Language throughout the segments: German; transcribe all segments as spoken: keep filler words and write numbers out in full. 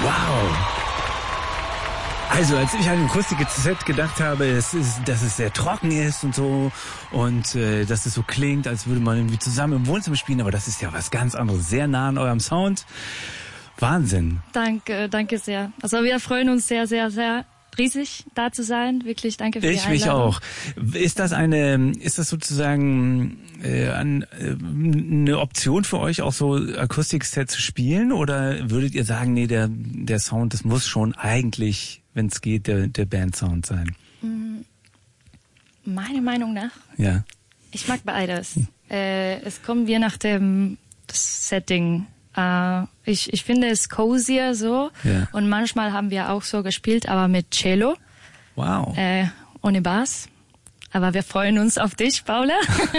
Wow. Also, als ich an ein Akustik-Set gedacht habe, es ist, dass es sehr trocken ist und so und äh, dass es so klingt, als würde man irgendwie zusammen im Wohnzimmer spielen, aber das ist ja was ganz anderes, sehr nah an eurem Sound. Wahnsinn. Danke, danke sehr. Also wir freuen uns sehr, sehr, sehr riesig da zu sein. Wirklich, danke für die Einladung. Ich mich auch. Ist das eine, ist das sozusagen äh, an, äh, eine Option für euch, auch so Akustik-Set zu spielen, oder würdet ihr sagen, nee, der der Sound, das muss schon eigentlich, wenn es geht, der, der Band-Sound sein? Meiner Meinung nach? Ja. Ich mag beides. Hm. Äh, es kommt je nach dem Setting. Uh, ich, ich finde es cozier so. Ja. Und manchmal haben wir auch so gespielt, aber mit Cello. Wow. Äh, ohne Bass. Aber wir freuen uns auf dich, Paula.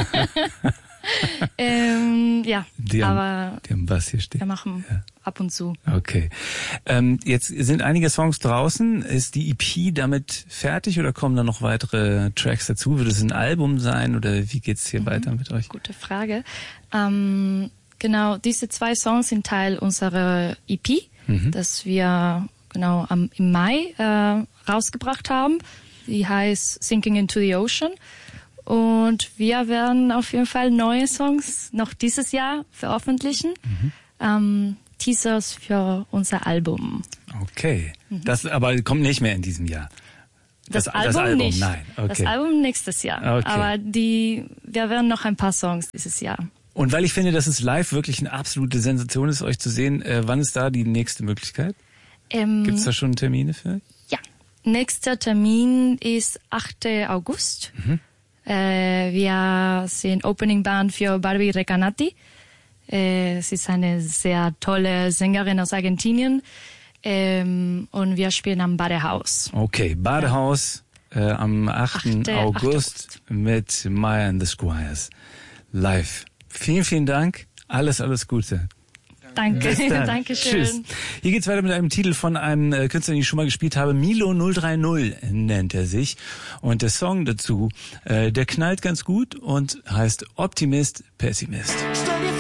ähm, ja, die haben, aber die haben Bass hier stehen. Wir machen ja. ab und zu. Okay. Ähm, jetzt sind einige Songs draußen. Ist die E P damit fertig oder kommen da noch weitere Tracks dazu? Wird es ein Album sein oder wie geht's hier mhm. weiter mit euch? Gute Frage. Ähm, Genau, diese zwei Songs sind Teil unserer E P, mhm. das wir genau am, im Mai äh, rausgebracht haben. Die heißt Sinking into the Ocean. Und wir werden auf jeden Fall neue Songs noch dieses Jahr veröffentlichen. Mhm. Ähm, Teasers für unser Album. Okay, mhm. das aber kommt nicht mehr in diesem Jahr. Das, das, Album, das Album nicht. Nein. Okay. Das Album nächstes Jahr. Okay. Aber die, wir werden noch ein paar Songs dieses Jahr. Und weil ich finde, dass es live wirklich eine absolute Sensation ist, euch zu sehen, äh, wann ist da die nächste Möglichkeit? Ähm, Gibt es da schon Termine für? Ja, nächster Termin ist achter August. Mhm. Äh, wir sind Opening Band für Barbie Recanati. Äh, sie ist eine sehr tolle Sängerin aus Argentinien. Ähm, und wir spielen am Badehaus. Okay, Badehaus ja. äh, am achten August mit Maya and the Squires. Live. Vielen, vielen Dank. Alles, alles Gute. Danke. Danke schön. Tschüss. Hier geht's weiter mit einem Titel von einem äh, Künstler, den ich schon mal gespielt habe. Milo null drei null nennt er sich. Und der Song dazu, äh, der knallt ganz gut und heißt Optimist, Pessimist.